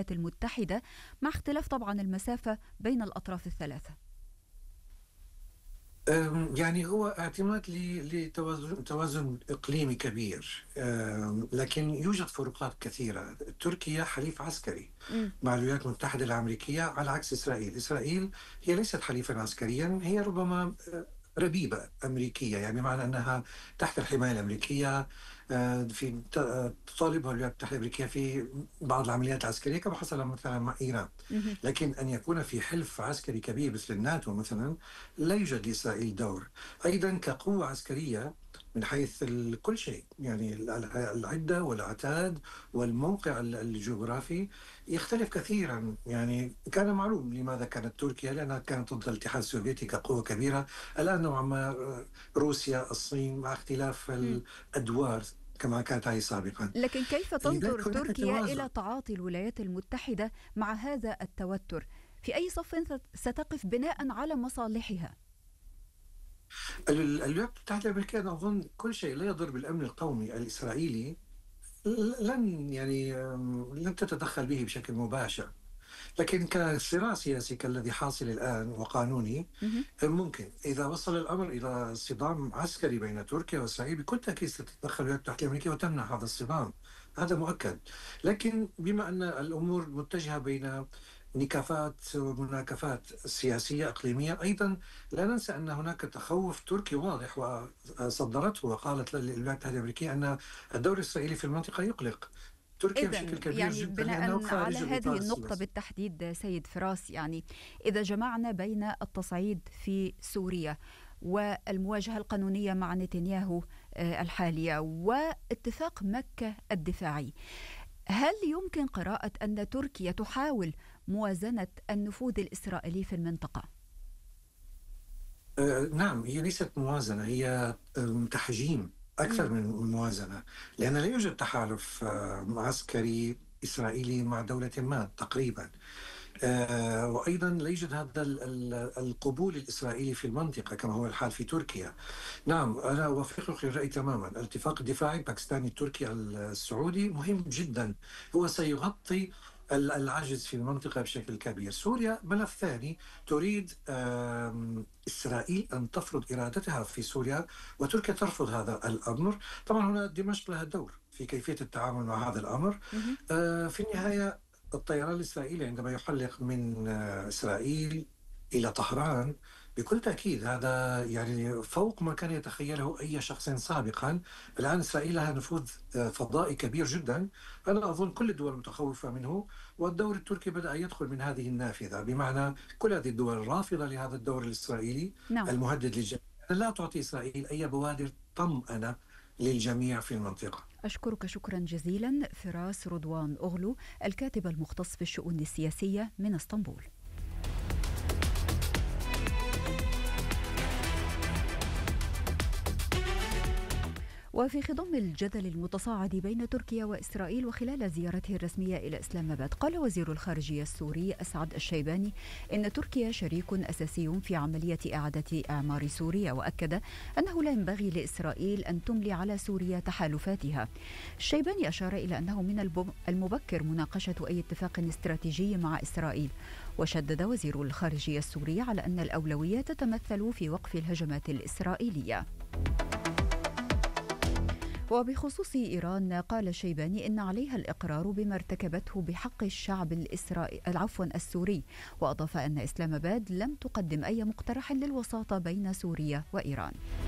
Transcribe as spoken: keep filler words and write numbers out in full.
الولايات المتحدة، مع اختلاف طبعا المسافة بين الأطراف الثلاثة؟ يعني هو اعتماد لتوازن توازن إقليمي كبير، لكن يوجد فروقات كثيرة. تركيا حليف عسكري م. مع الولايات المتحدة الأمريكية، على عكس إسرائيل. إسرائيل هي ليست حليفا عسكريا، هي ربما ربيبة أمريكية، يعني معنى أنها تحت الحماية الأمريكية. في تطالبها الولايات المتحدة الأمريكية في بعض العمليات العسكرية كما حصل مثلا مع إيران. م. لكن أن يكون في حلف عسكري كبير مثل الناتو مثلا، لا يوجد لإسرائيل دور. أيضا كقوة عسكرية من حيث كل شيء، يعني العدة والعتاد والموقع الجغرافي يختلف كثيرا. يعني كان معلوم لماذا كانت تركيا، لأنها كانت ضد الاتحاد السوفيتي كقوة كبيرة. الآن نوعا ما روسيا، الصين، مع اختلاف م. الأدوار كما كانت هي سابقا. لكن كيف تنظر لذلك هناك تركيا توازن. إلى تعاطي الولايات المتحدة مع هذا التوتر؟ في أي صف ستقف بناء على مصالحها؟ الولايات المتحدة الأمريكية أظن كل شيء لا يضر بالأمن القومي الإسرائيلي لن يعني لن تتدخل به بشكل مباشر. لكن كصراع سياسي كالذي حاصل الآن وقانوني، ممكن إذا وصل الأمر إلى صدام عسكري بين تركيا وإسرائيل بكل تأكيد ستتدخل الولايات المتحدة الأمريكية وتمنع هذا الصدام، هذا مؤكد. لكن بما أن الأمور متجهة بين نكافات ومناكفات سياسية إقليمية، أيضا لا ننسى أن هناك تخوف تركي واضح وصدرته وقالت للولايات المتحدة الأمريكية أن الدور الإسرائيلي في المنطقة يقلق تركيا بشكل إذن كبير يعني جدا، لأنه بناء على خارج هذه الإطار النقطة السياسي. بالتحديد سيد فراس، يعني إذا جمعنا بين التصعيد في سوريا والمواجهة القانونية مع نتنياهو الحالية واتفاق مكة الدفاعي، هل يمكن قراءة أن تركيا تحاول موازنة النفوذ الإسرائيلي في المنطقة؟ آه نعم، هي ليست موازنة، هي تحجيم أكثر من موازنة، لأن لا يوجد تحالف آه عسكري إسرائيلي مع دولة ما تقريبا. آه وأيضا لا يوجد هذا القبول الإسرائيلي في المنطقة كما هو الحال في تركيا. نعم، أنا أوافقك الرأي تماما. الاتفاق الدفاعي الباكستاني التركي السعودي مهم جدا، هو سيغطي العجز في المنطقة بشكل كبير. سوريا ملف ثاني، تريد إسرائيل أن تفرض إرادتها في سوريا وتركيا ترفض هذا الأمر. طبعا هنا دمشق لها دور في كيفية التعامل مع هذا الأمر. آه في النهاية الطيران الإسرائيلي عندما يحلق من آه إسرائيل إلى طهران بكل تأكيد هذا يعني فوق ما كان يتخيله أي شخص سابقا. الآن إسرائيل لها نفوذ فضائي كبير جدا، أنا أظن كل الدول متخوفة منه، والدور التركي بدأ يدخل من هذه النافذة، بمعنى كل هذه الدول رافضة لهذا الدور الإسرائيلي نعم. المهدد للجميع، لا تعطي إسرائيل أي بوادر طمأنة للجميع في المنطقة. أشكرك شكرا جزيلا فراس رضوان أغلو، الكاتب المختص في الشؤون السياسية من اسطنبول. وفي خضم الجدل المتصاعد بين تركيا وإسرائيل وخلال زيارته الرسمية إلى إسلام آباد، قال وزير الخارجية السوري أسعد الشيباني إن تركيا شريك أساسي في عملية إعادة إعمار سوريا، وأكد أنه لا ينبغي لإسرائيل أن تملي على سوريا تحالفاتها. الشيباني أشار إلى أنه من المبكر مناقشة أي اتفاق استراتيجي مع إسرائيل، وشدد وزير الخارجية السوري على أن الأولوية تتمثل في وقف الهجمات الإسرائيلية. وبخصوص إيران قال الشيباني إن عليها الإقرار بما ارتكبته بحق الشعب الإسرائيلي عفوا السوري، وأضاف أن إسلام آباد لم تقدم أي مقترح للوساطة بين سوريا وإيران.